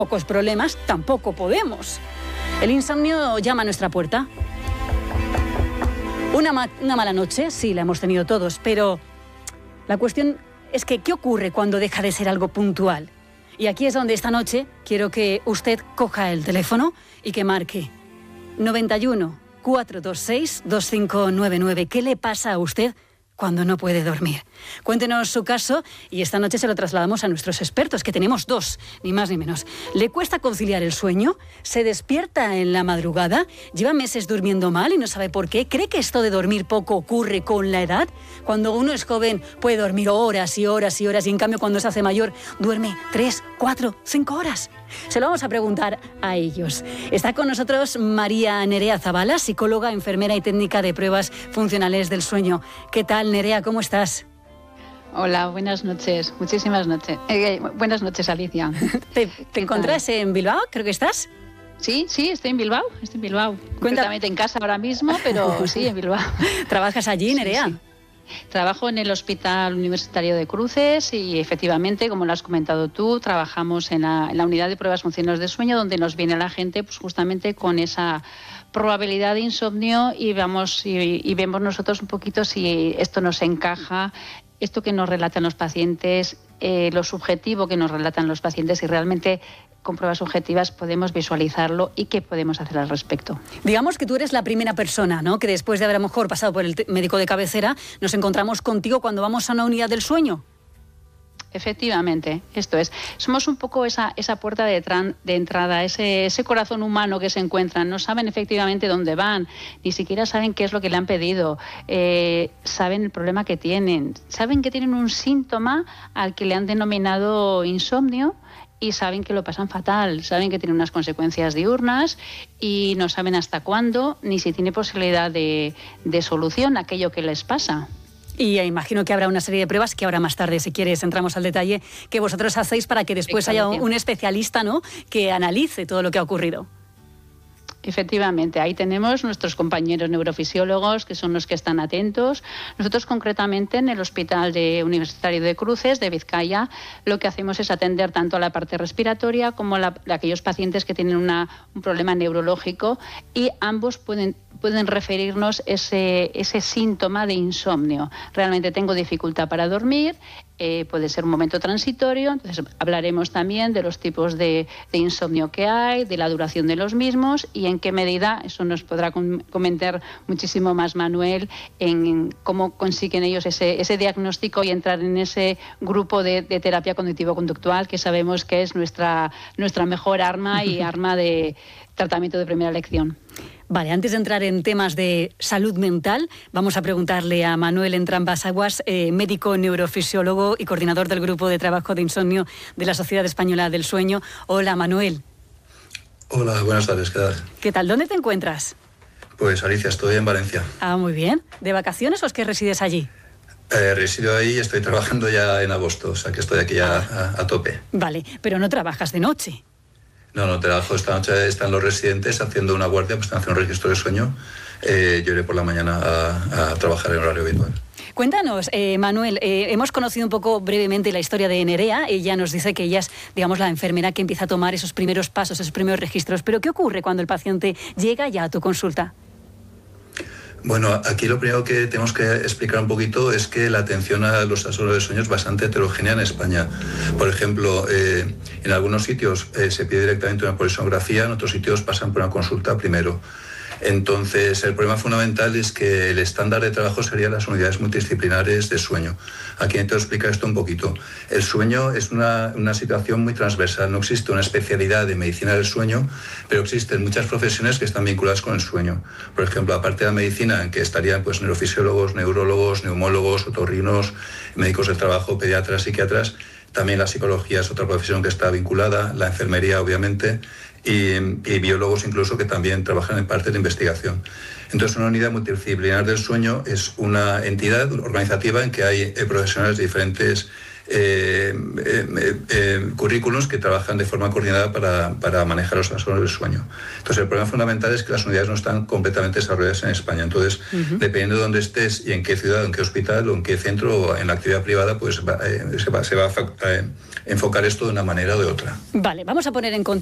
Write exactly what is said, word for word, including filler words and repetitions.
pocos problemas, tampoco podemos. El insomnio llama a nuestra puerta. Una, ma- una mala noche, sí, la hemos tenido todos, pero la cuestión es que, ¿qué ocurre cuando deja de ser algo puntual? Y aquí es donde esta noche quiero que usted coja el teléfono y que marque noventa y uno, cuatrocientos veintiséis, veinticinco noventa y nueve. ¿Qué le pasa a usted cuando no puede dormir? Cuéntenos su caso y esta noche se lo trasladamos a nuestros expertos, que tenemos dos, ni más ni menos. ¿Le cuesta conciliar el sueño? ¿Se despierta en la madrugada? ¿Lleva meses durmiendo mal y no sabe por qué? ¿Cree que esto de dormir poco ocurre con la edad? Cuando uno es joven puede dormir horas y horas y horas y en cambio cuando se hace mayor duerme tres, cuatro, cinco horas. Se lo vamos a preguntar a ellos. Está con nosotros María Nerea Zavala, psicóloga, enfermera y técnica de pruebas funcionales del sueño. ¿Qué tal, Nerea? ¿Cómo estás? Hola, buenas noches. Muchísimas noches. Eh, buenas noches, Alicia. ¿Te, te encuentras en Bilbao? Creo que estás. Sí, sí, estoy en Bilbao. Estoy en Bilbao. Concretamente en casa ahora mismo, pero sí, en Bilbao. ¿Trabajas allí, Nerea? Sí, sí. Trabajo en el Hospital Universitario de Cruces y efectivamente, como lo has comentado tú, trabajamos en la, en la unidad de pruebas funcionales de sueño, donde nos viene la gente pues justamente con esa probabilidad de insomnio y vamos y, y vemos nosotros un poquito si esto nos encaja, esto que nos relatan los pacientes, eh, lo subjetivo que nos relatan los pacientes y realmente con pruebas objetivas podemos visualizarlo y qué podemos hacer al respecto. Digamos que tú eres la primera persona, ¿no?, que después de haber a lo mejor pasado por el médico de cabecera, nos encontramos contigo cuando vamos a una unidad del sueño. Efectivamente, esto es. Somos un poco esa, esa puerta de, tran, de entrada, ese, ese corazón humano que se encuentran. No saben efectivamente dónde van, ni siquiera saben qué es lo que le han pedido, eh, saben el problema que tienen, saben que tienen un síntoma al que le han denominado insomnio y saben que lo pasan fatal, saben que tienen unas consecuencias diurnas y no saben hasta cuándo ni si tiene posibilidad de, de solución aquello que les pasa. Y imagino que habrá una serie de pruebas que ahora más tarde, si quieres, entramos al detalle, que vosotros hacéis para que después haya un especialista, ¿no?, que analice todo lo que ha ocurrido. Efectivamente, ahí tenemos nuestros compañeros neurofisiólogos que son los que están atentos. Nosotros concretamente en el Hospital de Universitario de Cruces de Vizcaya lo que hacemos es atender tanto a la parte respiratoria como a, la, a aquellos pacientes que tienen una, un problema neurológico y ambos pueden, pueden referirnos ese, ese síntoma de insomnio. Realmente tengo dificultad para dormir. Eh, puede ser un momento transitorio, entonces hablaremos también de los tipos de, de insomnio que hay, de la duración de los mismos y en qué medida, eso nos podrá com- comentar muchísimo más Manuel, en, en cómo consiguen ellos ese, ese diagnóstico y entrar en ese grupo de, de terapia cognitivo-conductual que sabemos que es nuestra, nuestra mejor arma y arma de tratamiento de primera elección. Vale, antes de entrar en temas de salud mental, vamos a preguntarle a Manuel Entrambas-Aguas, eh, médico neurofisiólogo y coordinador del grupo de trabajo de insomnio de la Sociedad Española del Sueño. Hola, Manuel. Hola, buenas tardes, ¿qué tal? ¿Qué tal? ¿Dónde te encuentras? Pues Alicia, estoy en Valencia. Ah, muy bien. ¿De vacaciones o es que resides allí? Eh, resido ahí y estoy trabajando ya en agosto, o sea que estoy aquí ya a, a tope. Vale, pero no trabajas de noche. No, no, trabajo esta noche, están los residentes haciendo una guardia, pues están haciendo un registro de sueño. Eh, yo iré por la mañana a, a trabajar en horario habitual. Cuéntanos, eh, Manuel, eh, hemos conocido un poco brevemente la historia de Nerea. Ella nos dice que ella es, digamos, la enfermera que empieza a tomar esos primeros pasos, esos primeros registros. Pero ¿qué ocurre cuando el paciente llega ya a tu consulta? Bueno, aquí lo primero que tenemos que explicar un poquito es que la atención a los trastornos de sueño es bastante heterogénea en España. Por ejemplo, eh, en algunos sitios eh, se pide directamente una polisonografía, en otros sitios pasan por una consulta primero. Entonces, el problema fundamental es que el estándar de trabajo serían las unidades multidisciplinares de sueño. Aquí necesito explicar esto un poquito. El sueño es una, una situación muy transversal. No existe una especialidad de medicina del sueño, pero existen muchas profesiones que están vinculadas con el sueño. Por ejemplo, aparte de la medicina, en que estarían pues, neurofisiólogos, neurólogos, neumólogos, otorrinos, médicos del trabajo, pediatras, psiquiatras, también la psicología es otra profesión que está vinculada, la enfermería, obviamente, y, y biólogos incluso que también trabajan en parte de investigación. Entonces, una unidad multidisciplinar del sueño es una entidad organizativa en que hay eh, profesionales de diferentes eh, eh, eh, currículums que trabajan de forma coordinada para, para manejar los trastornos del sueño. Entonces, el problema fundamental es que las unidades no están completamente desarrolladas en España. Entonces, uh-huh. dependiendo de dónde estés y en qué ciudad, en qué hospital o en qué centro o en la actividad privada, pues va, eh, se va, se va a eh, enfocar esto de una manera o de otra. Vale, vamos a poner en contexto